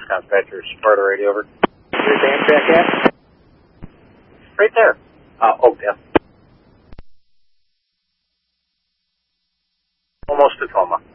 Dispatcher, Sparta radio over. Where's Amtrak at? Right there. Oakdale. Almost Tacoma.